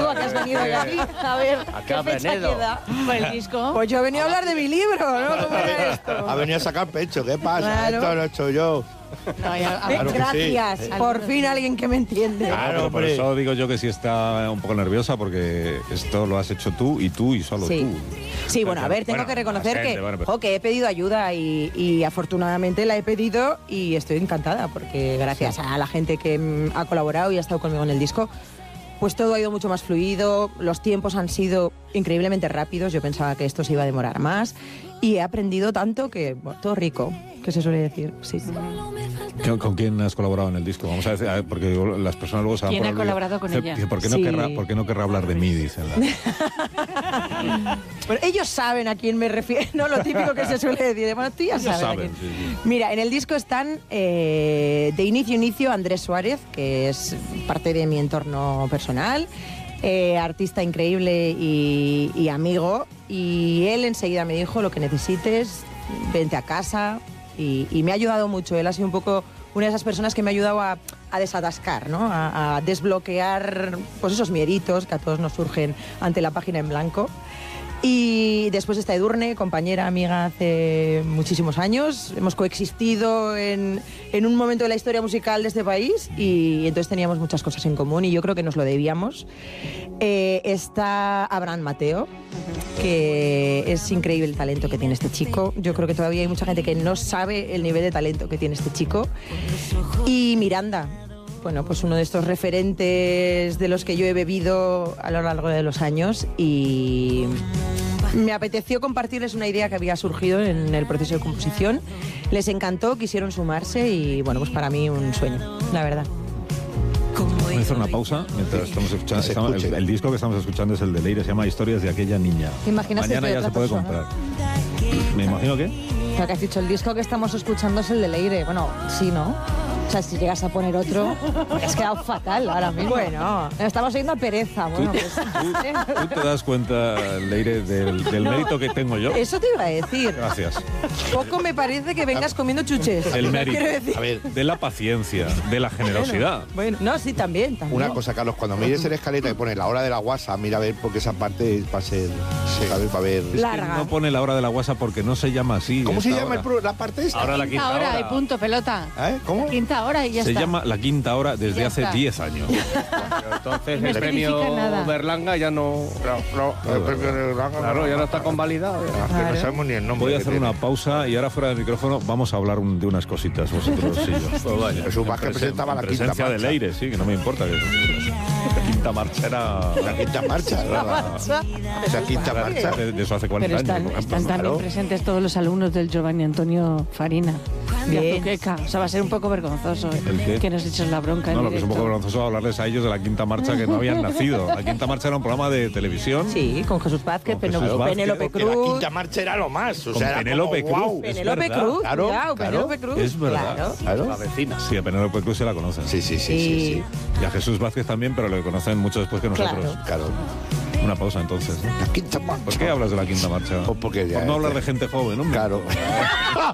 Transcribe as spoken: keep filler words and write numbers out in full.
a qué has venido hoy aquí. A ver, ¿A qué ¿qué has fecha venido? queda? Pues el disco. Pues yo he venido a hablar de mi libro, ¿no? ¿Cómo era esto? Ha venido a sacar pecho, ¿qué pasa? Claro. Esto lo he hecho yo. No, ya- Eh, Claro que Gracias, sí. por fin alguien que me entiende. Claro, Pero por hombre. eso digo yo que sí está un poco nerviosa, porque esto lo has hecho tú y tú y solo Sí. tú. Sí, bueno, a ver, tengo Bueno, que reconocer la gente, que, bueno, pero- jo, que he pedido ayuda y, y afortunadamente la he pedido y estoy encantada porque gracias a la gente que mm, ha colaborado y ha estado conmigo en el disco, pues todo ha ido mucho más fluido, los tiempos han sido increíblemente rápidos, yo pensaba que esto se iba a demorar más y he aprendido tanto que, bueno, todo rico, que se suele decir, sí. ¿Con, con quién has colaborado en el disco? Vamos a decir, a ver, porque las personas luego se van ¿Quién por ha el- colaborado con dice, ella? dice, ¿por qué no Sí. querrá, por qué no querrá hablar de mí? Dicen. la- Bueno, ellos saben a quién me refiero, no lo típico que se suele decir, bueno, tú ya Ellos sabes a saben, quién. sí, sí. Mira, en el disco están eh, de inicio a inicio Andrés Suárez, que es parte de mi entorno personal, eh, artista increíble y, y amigo, y él enseguida me dijo, lo que necesites, vente a casa, y, y me ha ayudado mucho. Él ha sido un poco una de esas personas que me ha ayudado a, a desatascar, ¿no? A, a desbloquear pues esos mieditos que a todos nos surgen ante la página en blanco. Y después está Edurne, compañera, amiga hace muchísimos años. Hemos coexistido en, en un momento de la historia musical de este país y entonces teníamos muchas cosas en común y yo creo que nos lo debíamos. Eh, está Abraham Mateo, que es increíble el talento que tiene este chico. Yo creo que todavía hay mucha gente que no sabe el nivel de talento que tiene este chico. Y Miranda. Bueno, pues uno de estos referentes de los que yo he bebido a lo largo de los años y me apeteció compartirles una idea que había surgido en el proceso de composición. Les encantó, quisieron sumarse y bueno, pues para mí un sueño, la verdad. Voy a hacer una pausa mientras estamos escuchando. Se estamos- el, escuche. el disco que estamos escuchando es el de Leire, se llama Historias de aquella niña. ¿Te imaginas que Mañana es de ya se otra puede persona? comprar. Me imagino que. O sea, que has dicho, el disco que estamos escuchando es el de Leire. Bueno, sí, ¿no? O sea, si llegas a poner otro, me has quedado fatal ahora mismo. Bueno, estamos oyendo a Pereza. Bueno, pues, ¿Tú te das cuenta, Leire, del, del mérito que tengo yo? eso te iba a decir. Gracias. Poco me parece que vengas comiendo chuches. El mérito. Quiero decir. A ver, De la paciencia, de la generosidad. Bueno, no, sí, también, también. una cosa, Carlos, cuando mires el escaleta que pone la hora de la guasa, mira a ver porque esa parte va a ser, a ver, va a ver. Larga. No pone la hora de la guasa porque no se llama así. ¿Cómo se esta llama el hora. pro- la parte esta? Ahora la Quinta quinta hora hora. y punto, pelota. ¿Eh? ¿Cómo? Quinta hora y ya Se está. llama la quinta hora desde Ya hace está. diez años. Pero entonces No el premio especifica nada. Berlanga ya no... No, no, el premio de Berlanga, Claro, ya no está convalidado. ya. Que no sabemos ni el nombre. Voy a que hacer tiene. una pausa y ahora fuera del micrófono vamos a hablar un- de unas cositas vosotros y yo. Pues vaya. Jesús Vázquez En presen- presentaba la en quinta presencia de marcha. Leire, sí, que no me importa. Que la quinta marcha era... La quinta marcha, Era ¿verdad? Esa quinta marcha. De, de eso hace cuarenta Pero años, están, por ejemplo. están también claro. presentes todos los alumnos del Giovanni Antonio Farina. De Bien. Azuqueca. O sea, va a ser un poco vergonzoso ¿eh? ¿El qué? que nos eches la bronca. No, en lo que es un poco directo. vergonzoso hablarles a ellos de la quinta marcha que no habían nacido. La quinta marcha era un programa de televisión. Sí, con Jesús Vázquez, Con Jesús Penélope Vázquez, Penélope Que la Cruz. quinta marcha era lo más. O Con sea, era Penélope como, Cruz. guau. Es Penélope verdad. Cruz, Claro, cuidado, claro. Penélope Cruz. Es verdad. Claro. Claro. La vecina. Sí, a Penélope Cruz se la conocen. Sí, sí, sí, sí, sí. Y a Jesús Vázquez también, pero lo conocen mucho después que nosotros. Claro. Claro. Una pausa entonces, ¿no? La quinta marcha. ¿Por qué hablas de la quinta marcha? Pues porque ya Por no hablar este- de gente joven, hombre. Claro.